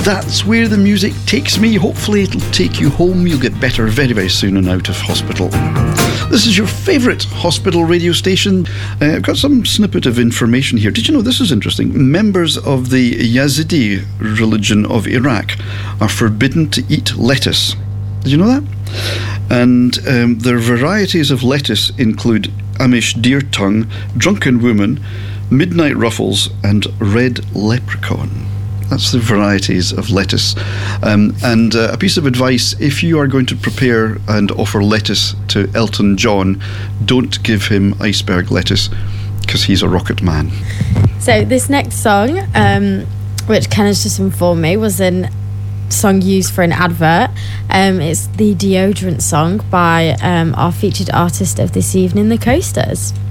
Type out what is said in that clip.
that's where the music takes me. Hopefully it'll take you home. You'll get better very, very soon and out of hospital. This is your favourite hospital radio station. I've got some snippet of information here. Did you know, this is interesting, members of the Yazidi religion of Iraq are forbidden to eat lettuce. Did you know that? And their varieties of lettuce include Amish deer tongue, drunken woman, midnight ruffles and red leprechaun. That's the varieties of lettuce. And a piece of advice, if you are going to prepare and offer lettuce to Elton John, don't give him iceberg lettuce, because he's a rocket man. So this next song, which Ken has just informed me, was a song used for an advert. It's the deodorant song by our featured artist of this evening, the Coasters.